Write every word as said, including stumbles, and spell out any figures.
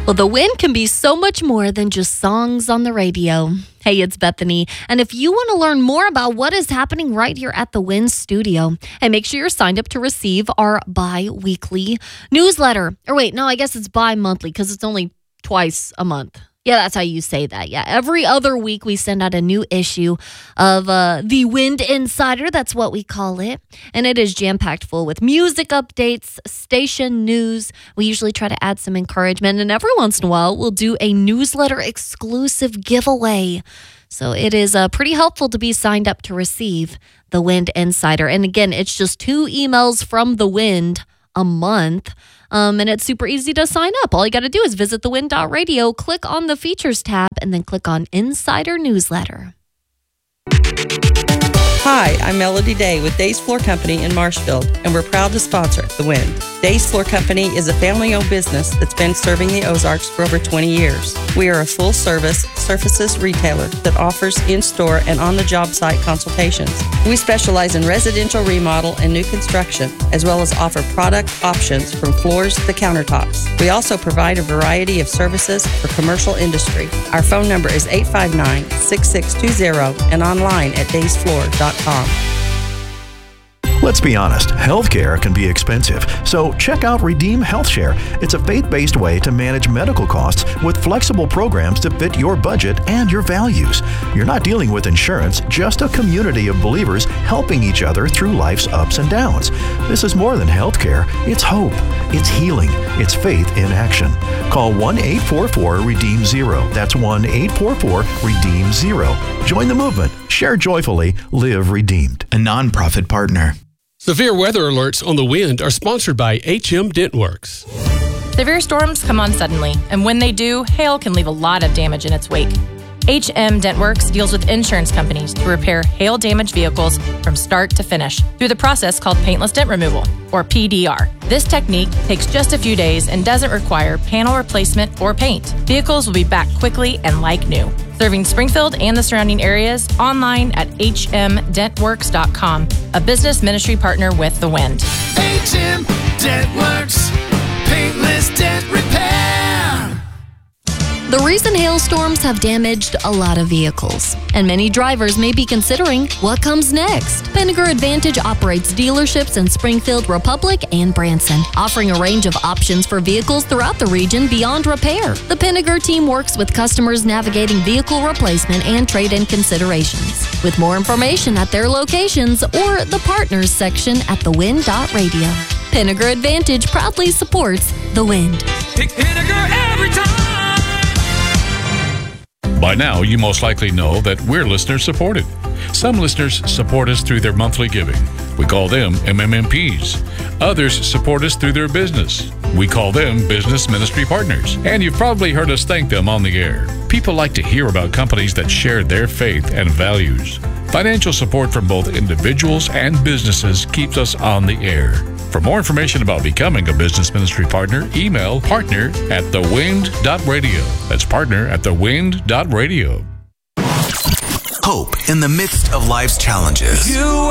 Well, the wind can be so much more than just songs on the radio. Hey, it's Bethany, and if you want to learn more about what is happening right here at the Wind Studio, hey, make sure you're signed up to receive our bi-weekly newsletter. Or wait, no, I guess it's bi-monthly because it's only twice a month. Yeah, that's how you say that. Yeah, every other week we send out a new issue of uh, the Wind Insider. That's what we call it. And it is jam-packed full with music updates, station news. We usually try to add some encouragement. And every once in a while, we'll do a newsletter exclusive giveaway. So it is uh, pretty helpful to be signed up to receive the Wind Insider. And again, it's just two emails from the Wind a month. Um, and it's super easy to sign up. All you got to do is visit the wind dot radio, click on the features tab, and then click on Insider Newsletter. Hi, I'm Melody Day with Days Floor Company in Marshfield, and we're proud to sponsor The Wind. Days Floor Company is a family-owned business that's been serving the Ozarks for over twenty years. We are a full-service surfaces retailer that offers in-store and on-the-job site consultations. We specialize in residential remodel and new construction, as well as offer product options from floors to countertops. We also provide a variety of services for commercial industry. Our phone number is eight five nine, six six two zero and online at days floor dot com. Let's be honest, healthcare can be expensive, so check out Redeem HealthShare. It's a faith-based way to manage medical costs with flexible programs to fit your budget and your values. You're not dealing with insurance, just a community of believers helping each other through life's ups and downs. This is more than healthcare. It's hope. It's healing. It's faith in action. Call one eight four four, REDEEM zero. That's one eight four four, REDEEM zero. Join the movement. Share joyfully. Live redeemed. A nonprofit partner. Severe weather alerts on the Wind are sponsored by H M DentWorks. Severe storms come on suddenly, and when they do, hail can leave a lot of damage in its wake. H M DentWorks deals with insurance companies to repair hail-damaged vehicles from start to finish through the process called paintless dent removal, or P D R. This technique takes just a few days and doesn't require panel replacement or paint. Vehicles will be back quickly and like new. Serving Springfield and the surrounding areas, online at h m dent works dot com, a business ministry partner with The Wind. H M DentWorks, paintless dent repair. The recent hailstorms have damaged a lot of vehicles, and many drivers may be considering what comes next. Pinnaker Advantage operates dealerships in Springfield, Republic, and Branson, offering a range of options for vehicles throughout the region beyond repair. The Pinnaker team works with customers navigating vehicle replacement and trade-in considerations. With more information at their locations or the partners section at the wind dot radio. Pinnaker Advantage proudly supports The Wind. Pick Pinnaker every time. By now, you most likely know that we're listener-supported. Some listeners support us through their monthly giving. We call them M M M Ps. Others support us through their business. We call them business ministry partners. And you've probably heard us thank them on the air. People like to hear about companies that share their faith and values. Financial support from both individuals and businesses keeps us on the air. For more information about becoming a business ministry partner, email partner at the wind dot radio. That's partner at the wind dot radio. Hope in the midst of life's challenges. You